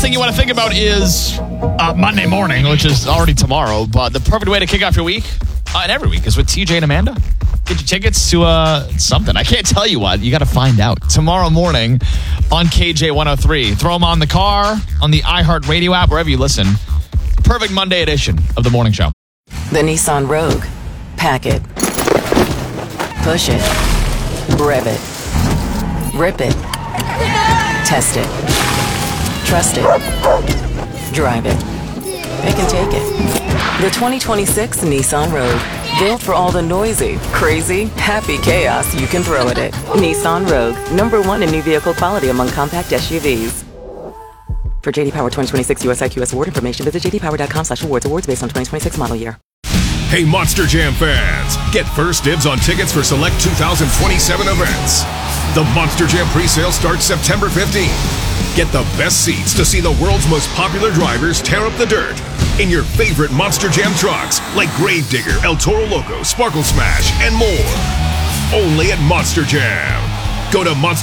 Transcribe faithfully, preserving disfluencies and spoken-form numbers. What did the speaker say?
thing you want to think about is uh, Monday morning, which is already tomorrow, but the perfect way to kick off your week, uh, and every week, is with T J and Amanda. Get your tickets to uh, something. I can't tell you what. You got to find out. Tomorrow morning on K J one oh three. Throw them on the car, on the iHeartRadio app, wherever you listen. Perfect Monday edition of The Morning Show. The Nissan Rogue. Pack it. Push it. Rev it. Rip it. Test it. Trust it. Drive it. Pick and take it. The twenty twenty-six Nissan Rogue. Built for all the noisy, crazy, happy chaos you can throw at it. Nissan Rogue. Number one in new vehicle quality among compact S U Vs. For J D Power twenty twenty-six U S I Q S award information, visit j d power dot com slash awards. Awards based on twenty twenty-six model year. Hey, Monster Jam fans, get first dibs on tickets for select two thousand twenty-seven events. The Monster Jam presale starts September fifteenth. Get the best seats to see the world's most popular drivers tear up the dirt in your favorite Monster Jam trucks like Gravedigger, El Toro Loco, Sparkle Smash, and more. Only at Monster Jam. Go to Monster